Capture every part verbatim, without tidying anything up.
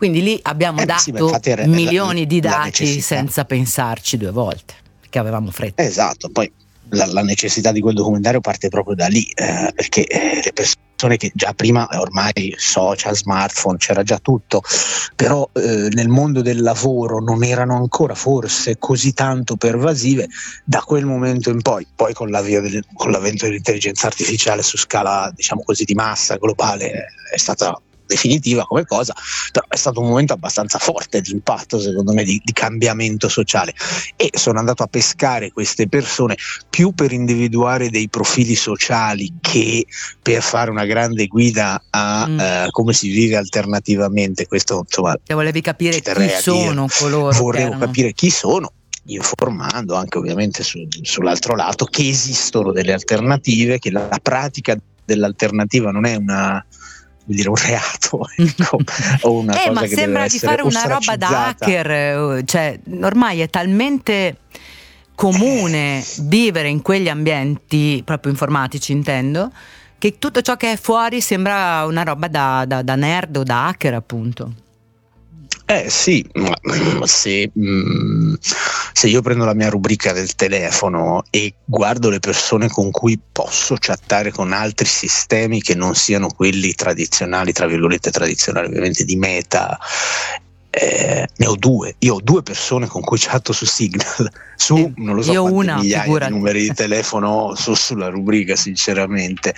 Quindi lì abbiamo Eh, ma sì, ma dato infatti era- milioni di la dati necessità. senza pensarci due volte, perché avevamo fretta. Esatto, poi la, la necessità di quel documentario parte proprio da lì, eh, perché eh, le persone che già prima, eh, ormai social, smartphone, c'era già tutto, però eh, nel mondo del lavoro non erano ancora forse così tanto pervasive. Da quel momento in poi, poi con, l'avvio del- con l'avvento dell'intelligenza artificiale su scala, diciamo così, di massa globale, eh, è stata definitiva come cosa, però è stato un momento abbastanza forte di impatto, secondo me, di, di cambiamento sociale, e sono andato a pescare queste persone più per individuare dei profili sociali che per fare una grande guida a Mm. eh, come si vive alternativamente. Questo, insomma, Se volevi capire ci chi terrei a dire. sono coloro che Volevo erano. capire chi sono, informando anche ovviamente su- sull'altro lato che esistono delle alternative, che la, la pratica dell'alternativa non è una, come dire, un reato, ecco, o una Eh, cosa ma che deve sembra di essere fare una roba da ostracizzata. hacker, eh, cioè ormai è talmente comune vivere in quegli ambienti, proprio informatici intendo, che tutto ciò che è fuori sembra una roba da, da, da nerd o da hacker, appunto. Eh sì, ma se, mh, se io prendo la mia rubrica del telefono e guardo le persone con cui posso chattare con altri sistemi che non siano quelli tradizionali, tra virgolette tradizionali ovviamente di Meta, eh, ne ho due. Io ho due persone con cui chatto su Signal, su Sì, non lo so io quante una, migliaia figurati. di numeri di telefono su, sulla rubrica, sinceramente.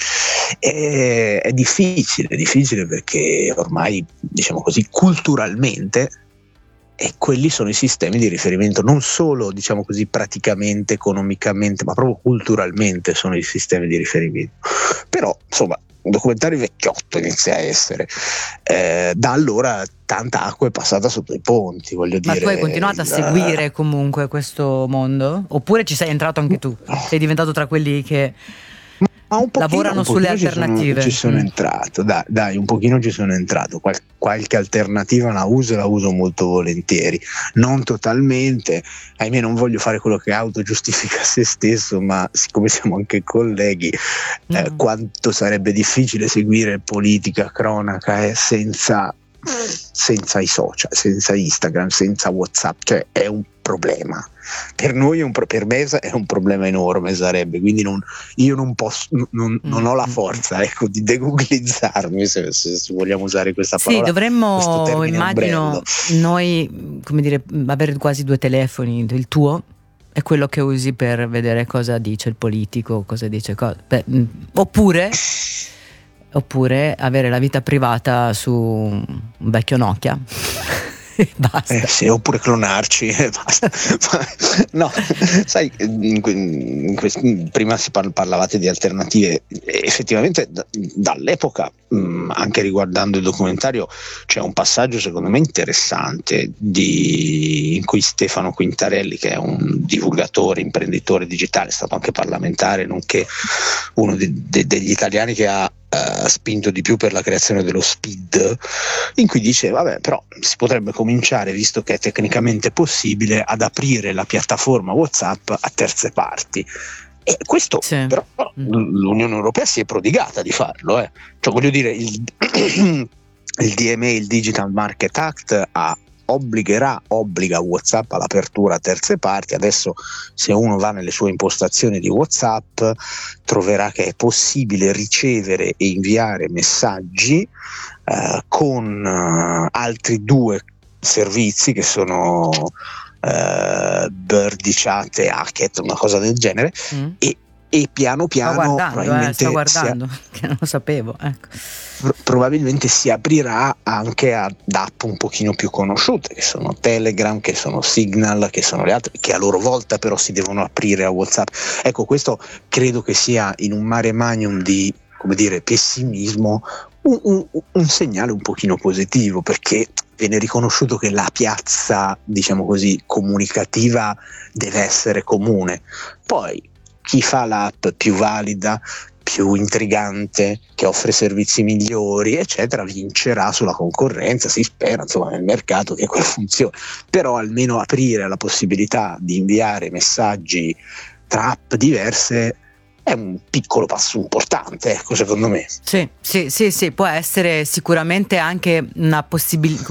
E è difficile, è difficile perché ormai, diciamo così, culturalmente, e quelli sono i sistemi di riferimento, non solo, diciamo così, praticamente, economicamente, ma proprio culturalmente sono i sistemi di riferimento. Però, insomma, un documentario vecchiotto inizia a essere. Eh, da allora tanta acqua è passata sotto i ponti, voglio Ma dire. tu hai continuato a il- seguire comunque questo mondo? Oppure ci sei entrato anche tu? Sei diventato tra quelli che Ma un pochino, lavorano un sulle pochino ci sono, alternative? ci sono Mm. entrato, dai, dai, un pochino ci sono entrato. Qual- qualche alternativa la uso e la uso molto volentieri, non totalmente, ahimè non voglio fare quello che autogiustifica se stesso, ma siccome siamo anche colleghi, eh, Mm. quanto sarebbe difficile seguire politica, cronaca, eh, senza, senza i social, senza Instagram, senza WhatsApp, cioè è un problema. Per noi è un pro- per me è un problema enorme, sarebbe, quindi non, io non posso, non, non ho la forza, ecco, di degooglizzarmi, se, se, se vogliamo usare questa Sì, parola, questo dovremmo, termine ombrello. immagino, noi, come dire, avere quasi due telefoni. Il tuo è quello che usi per vedere cosa dice il politico, cosa dice cosa. Beh, mh, oppure, oppure avere la vita privata su un vecchio Nokia. Basta. Eh sì, oppure clonarci e basta. No, sai, in que- in que- prima si par- parlavate di alternative, effettivamente d- dall'epoca, mh, anche riguardando il documentario, c'è un passaggio secondo me interessante di, in cui Stefano Quintarelli, che è un divulgatore, imprenditore digitale, è stato anche parlamentare, nonché uno de- de- degli italiani che ha Uh, spinto di più per la creazione dello S P I D, in cui dice vabbè, però si potrebbe cominciare, visto che è tecnicamente possibile, ad aprire la piattaforma WhatsApp a terze parti. E questo Sì. però l'Unione Europea si è prodigata di farlo, eh. Cioè, voglio dire, il, il D M A, il Digital Market Act, ha obbligherà, obbliga WhatsApp all'apertura a terze parti. Adesso se uno va nelle sue impostazioni di WhatsApp troverà che è possibile ricevere e inviare messaggi eh, con eh, altri due servizi che sono eh, Birdichat e Hackett, una cosa del genere, Mm. e, e piano piano sto guardando, probabilmente, eh, sto guardando si, che non lo sapevo, ecco. probabilmente si aprirà anche ad app un pochino più conosciute, che sono Telegram, che sono Signal, che sono le altre, che a loro volta però si devono aprire a WhatsApp. Ecco, questo credo che sia, in un mare magnum di, come dire, pessimismo, un, un, un segnale un pochino positivo, perché viene riconosciuto che la piazza, diciamo così, comunicativa deve essere comune. Poi chi fa l'app più valida, più intrigante, che offre servizi migliori, eccetera, vincerà sulla concorrenza, si spera, insomma, nel mercato che quello funzioni. Però almeno aprire la possibilità di inviare messaggi tra app diverse è un piccolo passo importante, ecco, secondo me. Sì, sì, sì, sì, può essere sicuramente anche una possibilità,